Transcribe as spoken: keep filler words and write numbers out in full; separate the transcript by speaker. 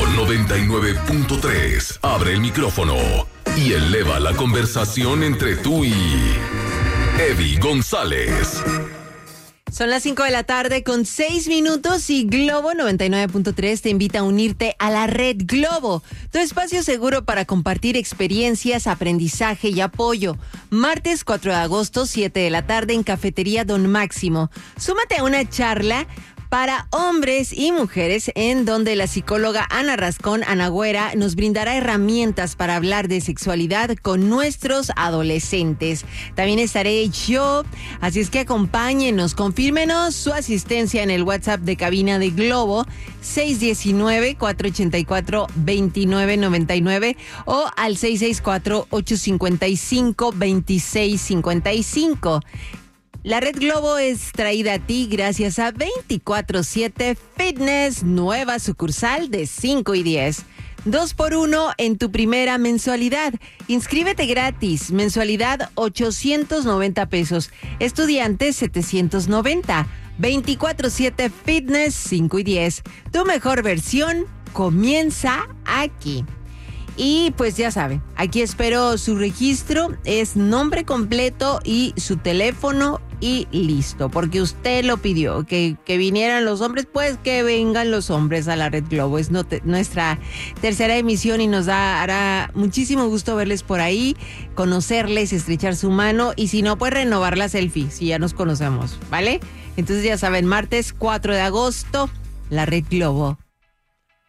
Speaker 1: noventa y nueve punto tres. Abre el micrófono y eleva la conversación entre tú y Eddie González.
Speaker 2: Son las cinco de la tarde con seis minutos y Globo noventa y nueve punto tres te invita a unirte a la Red Globo, tu espacio seguro para compartir experiencias, aprendizaje y apoyo. Martes cuatro de agosto, siete de la tarde en Cafetería Don Máximo. Súmate a una charla para hombres y mujeres, en donde la psicóloga Ana Rascón Anagüera nos brindará herramientas para hablar de sexualidad con nuestros adolescentes. También estaré yo, así es que acompáñenos, confírmenos su asistencia en el WhatsApp de cabina de Globo seis uno nueve, cuatro ocho cuatro, dos nueve nueve nueve o al seis seis cuatro, ocho cinco cinco, dos seis cinco cinco. La Red Globo es traída a ti gracias a veinticuatro siete Fitness, nueva sucursal de cinco y diez. Dos por uno en tu primera mensualidad. Inscríbete gratis. Mensualidad ochocientos noventa pesos. Estudiantes setecientos noventa. veinticuatro siete Fitness cinco y diez. Tu mejor versión comienza aquí. Y pues ya saben, aquí espero su registro, es nombre completo y su teléfono y listo, porque usted lo pidió, que, que vinieran los hombres, pues que vengan los hombres a la Red Globo. Es no te, nuestra tercera emisión y nos da, hará muchísimo gusto verles por ahí, conocerles, estrechar su mano y si no, pues renovar la selfie, si ya nos conocemos, ¿vale? Entonces ya saben, martes cuatro de agosto, la Red Globo.